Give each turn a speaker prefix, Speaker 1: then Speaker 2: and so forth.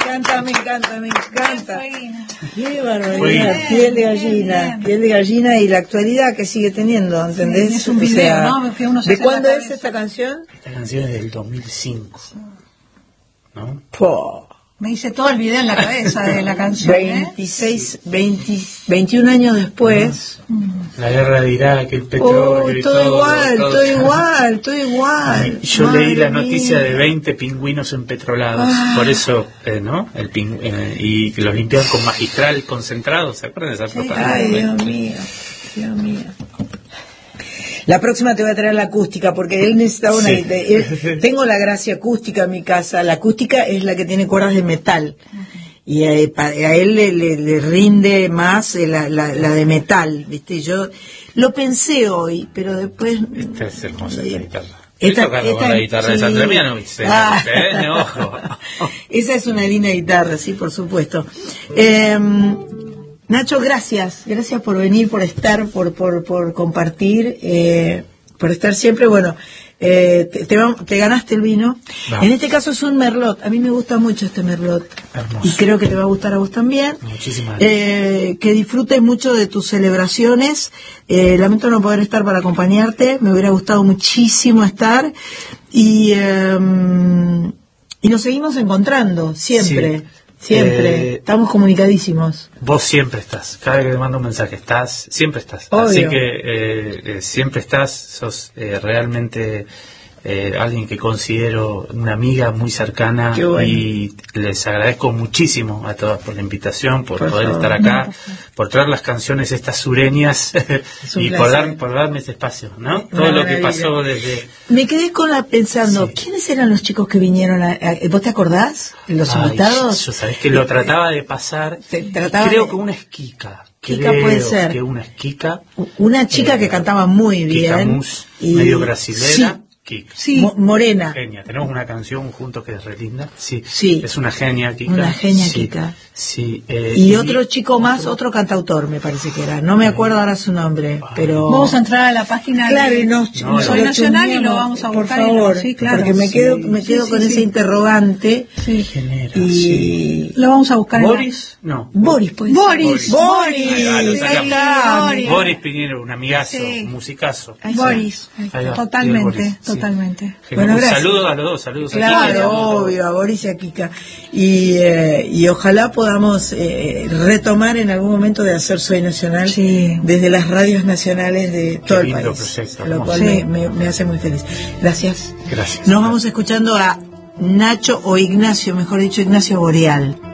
Speaker 1: me encanta. Qué barbaridad, piel de gallina y la actualidad que sigue teniendo, ¿entendés?
Speaker 2: Es un video, ¿no?
Speaker 1: ¿De cuándo es esta canción?
Speaker 3: Esta canción es del 2005, ¿no?
Speaker 2: Me hice todo el video en la cabeza de la canción.
Speaker 1: 21 años después.
Speaker 3: La guerra de Irak, el petróleo y todo
Speaker 1: igual.
Speaker 3: Yo leí la noticia de 20 pingüinos empetrolados, por eso, ¿no? Y que los limpiaban con magistral concentrado, ¿se acuerdan de esa propaganda?
Speaker 1: Ay, Dios mío. La próxima te voy a traer la acústica, porque él necesitaba una... Tengo la gracia acústica en mi casa. La acústica es la que tiene cuerdas de metal. Y a él le rinde más la de metal, ¿viste? Yo lo pensé hoy, pero después...
Speaker 3: Esta es hermosa la guitarra.
Speaker 1: Esta
Speaker 3: la guitarra de Sandra Mianovich, ojo.
Speaker 1: Esa es una linda guitarra, sí, por supuesto. Nacho, gracias por venir, por estar, por compartir, por estar siempre. Bueno, te ganaste el vino. No. En este caso es un Merlot. A mí me gusta mucho este Merlot.
Speaker 3: Hermoso.
Speaker 1: Y creo que te va a gustar a vos también.
Speaker 3: Muchísimas gracias.
Speaker 1: Que disfrutes mucho de tus celebraciones. Lamento no poder estar para acompañarte. Me hubiera gustado muchísimo estar. Y nos seguimos encontrando siempre. Sí. Siempre, estamos comunicadísimos.
Speaker 3: Vos siempre estás, cada vez que te mando un mensaje, siempre estás.
Speaker 1: Obvio.
Speaker 3: Así que siempre estás, sos realmente alguien que considero una amiga muy cercana.
Speaker 1: Bueno.
Speaker 3: Y les agradezco muchísimo a todas por la invitación, por poder estar acá, por traer las canciones estas sureñas y por darme este espacio, ¿no? Todo lo que pasó desde...
Speaker 1: Me quedé pensando, ¿quiénes eran los chicos que vinieron ¿vos te acordás? ¿Los invitados?
Speaker 3: Yo sabés que lo trataba de pasar, creo que una esquica.
Speaker 1: Puede ser.
Speaker 3: Que una esquica.
Speaker 1: Una chica que cantaba muy bien.
Speaker 3: Kika Mus, medio brasilera.
Speaker 1: Sí.
Speaker 3: Kika.
Speaker 1: Sí. Morena.
Speaker 3: Genia. Tenemos una canción juntos que es re linda. Sí.
Speaker 1: Es
Speaker 3: una genia, Kika.
Speaker 1: Una genia, Kika.
Speaker 3: Sí.
Speaker 1: Y otro chico más, otro cantautor, me parece que era. No me acuerdo ahora su nombre, pero...
Speaker 2: Vamos a entrar a la página
Speaker 1: Soy
Speaker 2: Nacional y lo vamos a buscar.
Speaker 1: Por favor,
Speaker 2: sí, claro.
Speaker 1: Porque me quedo con ese interrogante.
Speaker 2: Sí.
Speaker 1: Y
Speaker 2: lo vamos a buscar.
Speaker 3: ¿Boris? No.
Speaker 1: Boris, pues.
Speaker 2: Boris.
Speaker 3: Boris Piñero, un amigazo, un musicazo.
Speaker 2: Boris. Totalmente.
Speaker 1: Bueno, gracias.
Speaker 3: Saludos a los dos, saludos
Speaker 1: claro,
Speaker 3: a Kika.
Speaker 1: Obvio, a Boris y a Kika. Y ojalá podamos retomar en algún momento de hacer Soy Nacional desde las radios nacionales de todo el país.
Speaker 3: Proyecto,
Speaker 1: lo cual me hace muy feliz. Gracias.
Speaker 3: Gracias.
Speaker 1: Nos vamos escuchando a Nacho o Ignacio, mejor dicho, Ignacio Boreal.